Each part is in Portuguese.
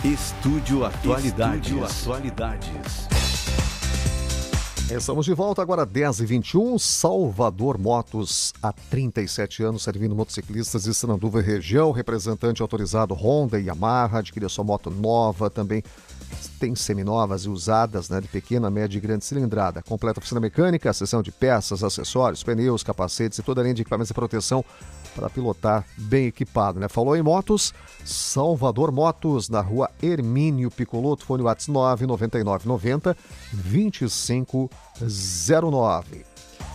Estúdio Atualidades. Estamos de volta agora, 10h21. Salvador Motos, há 37 anos, servindo motociclistas de Sananduva e região. Representante autorizado Honda e Yamaha. Adquire sua moto nova, também tem seminovas e usadas, né, de pequena, média e grande cilindrada. Completa oficina mecânica, seção de peças, acessórios, pneus, capacetes e toda a linha de equipamentos de proteção para pilotar bem equipado, né? Falou em motos, Salvador Motos, na rua Hermínio Picoloto, fone WhatsApp 99990 2509.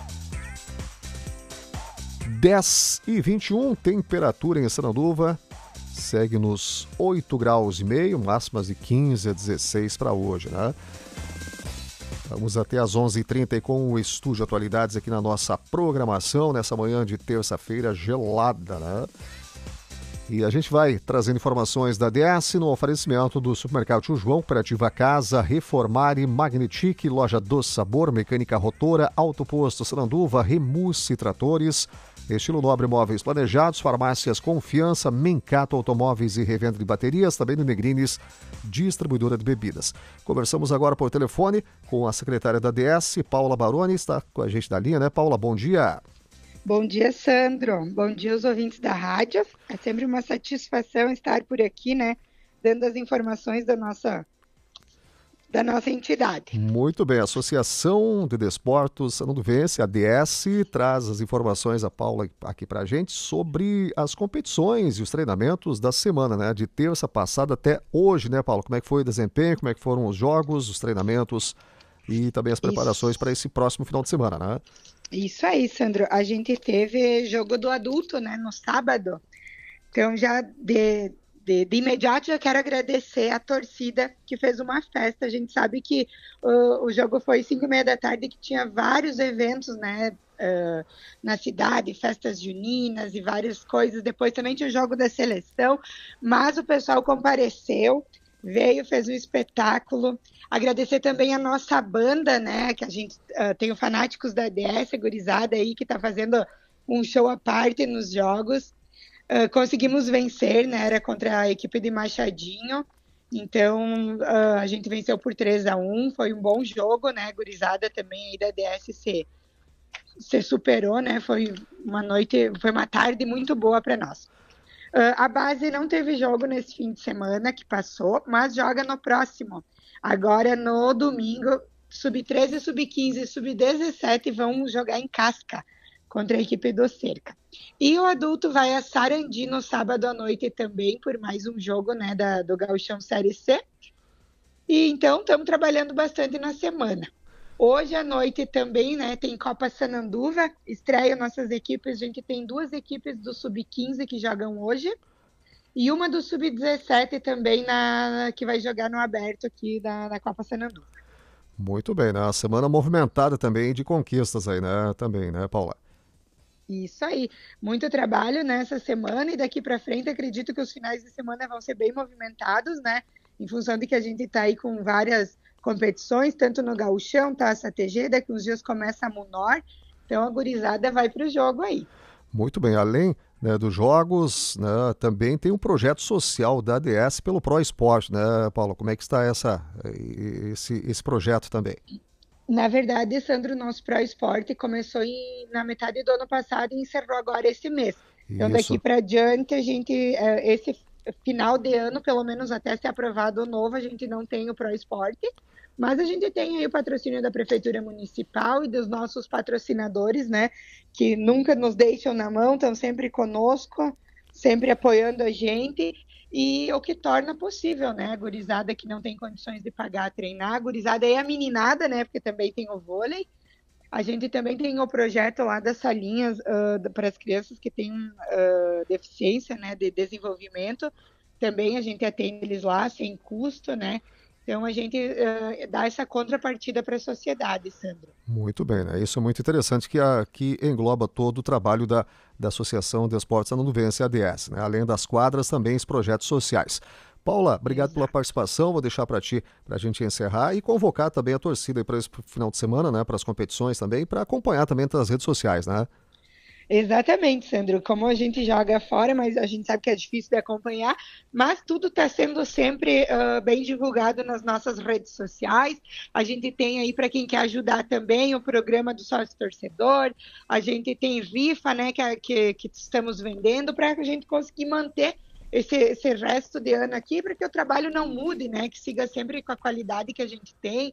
10h21, temperatura em Sananduva segue nos 8,5 graus, máximas de 15 a 16 para hoje, né? Vamos até às 11h30 com o Estúdio Atualidades aqui na nossa programação, nessa manhã de terça-feira gelada, né? E a gente vai trazendo informações da DS no oferecimento do Supermercado Tio João, Cooperativa Casa, Reformare, Magnetic, Loja do Sabor, Mecânica Rotora, Autoposto Sananduva, Remusse Tratores, Estilo Nobre Móveis Planejados, Farmácias Confiança, Mencato Automóveis e Revenda de Baterias, também no Negrines, distribuidora de bebidas. Conversamos agora por telefone com a secretária da DS, Paula Baroni, está com a gente na linha, né? Paula, bom dia. Bom dia, Sandro. Bom dia aos ouvintes da rádio. É sempre uma satisfação estar por aqui, né? Dando as informações da nossa entidade. Muito bem. A Associação de Desportos Sananduvense, a ADS, traz as informações, a Paula, aqui para a gente, sobre as competições e os treinamentos da semana, né? De terça passada até hoje, né, Paula? Como é que foi o desempenho, como é que foram os jogos, os treinamentos e também as preparações para esse próximo final de semana, né? Isso aí, Sandro. A gente teve jogo do adulto, né, no sábado. Então, já de imediato, já quero agradecer a torcida que fez uma festa. A gente sabe que o jogo foi 5h30 da tarde, que tinha vários eventos, né, na cidade, festas juninas e várias coisas. Depois também tinha o jogo da seleção, mas o pessoal compareceu, veio, fez um espetáculo. Agradecer também a nossa banda, né, que a gente tem o Fanáticos da DS, a gurizada aí, que está fazendo um show à parte nos jogos. Conseguimos vencer, né, era contra a equipe de Machadinho, então a gente venceu por 3-1, foi um bom jogo, né, gurizada também aí da DS se superou, né, foi uma tarde muito boa para nós. A base não teve jogo nesse fim de semana que passou, mas joga no próximo. Agora, no domingo, Sub-13, Sub-15 e Sub-17 vão jogar em Casca contra a equipe do Cerca. E o adulto vai a Sarandi no sábado à noite também, por mais um jogo, né, do Gauchão Série C. E então, estamos trabalhando bastante na semana. Hoje à noite também, né, tem Copa Sananduva, estreia nossas equipes. A gente tem 2 equipes do Sub-15 que jogam hoje e uma do Sub-17 também que vai jogar no aberto aqui da Copa Sananduva. Muito bem, né? A semana movimentada também de conquistas aí, né? Também, né, Paula? Isso aí. Muito trabalho nessa semana e daqui para frente acredito que os finais de semana vão ser bem movimentados, né? Em função de que a gente está aí com várias competições, tanto no Gauchão, Taça TG, daqui uns dias começa a Munor, então a gurizada vai para o jogo aí. Muito bem, além, né, dos jogos, né, também tem um projeto social da ADS pelo Pro Esporte, né, Paulo? Como é que está esse projeto também? Na verdade, Sandro, nosso Pro Esporte começou na metade do ano passado e encerrou agora esse mês. Então, daqui para diante, a gente, esse final de ano, pelo menos até ser aprovado o novo, a gente não tem o Pro Esporte, mas a gente tem aí o patrocínio da Prefeitura Municipal e dos nossos patrocinadores, né, que nunca nos deixam na mão, estão sempre conosco, sempre apoiando a gente, e o que torna possível, né, a gurizada que não tem condições de pagar treinar, a gurizada é a meninada, né, porque também tem o vôlei. A gente também tem o projeto lá das salinhas para as crianças que têm deficiência, né, de desenvolvimento. Também a gente atende eles lá sem custo, né? Então a gente dá essa contrapartida para a sociedade, Sandro. Muito bem, né? Isso é muito interessante que engloba todo o trabalho da Associação de Esportes Sananduvense, ADS, né? Além das quadras, também os projetos sociais. Paula, obrigado pela participação, vou deixar para ti, para a gente encerrar e convocar também a torcida para esse final de semana, né, para as competições também, para acompanhar também nas redes sociais, né? Exatamente, Sandro. Como a gente joga fora, mas a gente sabe que é difícil de acompanhar, mas tudo está sendo sempre bem divulgado nas nossas redes sociais. A gente tem aí, para quem quer ajudar também, o programa do sócio torcedor. A gente tem rifa, né, que estamos vendendo para a gente conseguir manter esse resto de ano aqui, para que o trabalho não mude, né, que siga sempre com a qualidade que a gente tem,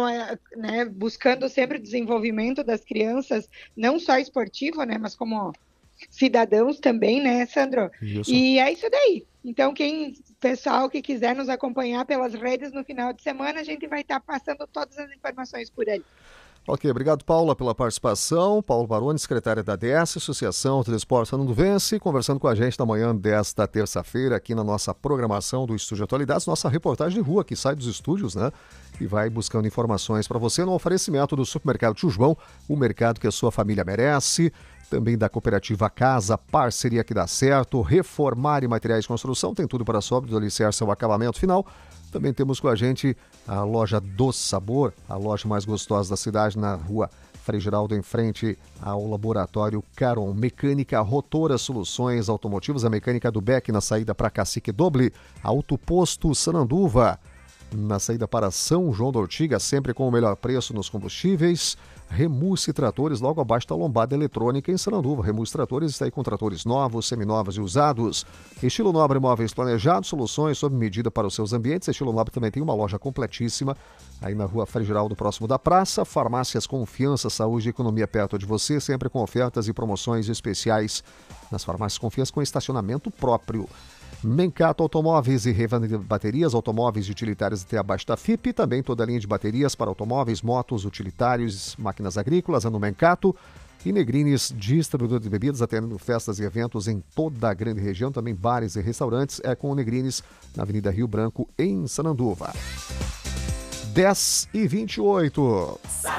né, buscando sempre o desenvolvimento das crianças, não só esportivo, né, mas como cidadãos também, né, Sandro? Isso. E é isso daí. Então, pessoal que quiser nos acompanhar pelas redes no final de semana, a gente vai estar passando todas as informações por ali. Ok, obrigado, Paula, pela participação. Paulo Baroni, secretária da DS, Associação Telesporte Sananduvense, conversando com a gente na manhã desta terça-feira aqui na nossa programação do Estúdio Atualidades, nossa reportagem de rua que sai dos estúdios, né? E vai buscando informações para você no oferecimento do Supermercado Tio João, o mercado que a sua família merece. Também da Cooperativa Casa, parceria que dá certo, reformar e materiais de construção, tem tudo para a obra, do alicerce ao acabamento final. Também temos com a gente a loja do Sabor, a loja mais gostosa da cidade, na rua Frei Geraldo, em frente ao laboratório Caron. Mecânica Rotora Soluções Automotivas, a mecânica do Beck na saída para Cacique Doble, Autoposto Sananduva, na saída para São João da Ortiga, sempre com o melhor preço nos combustíveis. Remusse Tratores, logo abaixo da lombada eletrônica em Sananduva. Remusse Tratores está aí com tratores novos, seminovos e usados. Estilo Nobre Móveis Planejados, soluções sob medida para os seus ambientes. Estilo Nobre também tem uma loja completíssima aí na rua Frei Geraldo, próximo da praça. Farmácias Confiança, Saúde e Economia perto de você, sempre com ofertas e promoções especiais nas farmácias Confiança com estacionamento próprio. Mencato Automóveis e revenda de baterias, automóveis e utilitários até abaixo da FIP, também toda a linha de baterias para automóveis, motos, utilitários, máquinas agrícolas, é no Mencato. E Negrines, distribuidor de bebidas, atendendo festas e eventos em toda a grande região, também bares e restaurantes, é com o Negrines, na Avenida Rio Branco, em Sananduva. 10h28.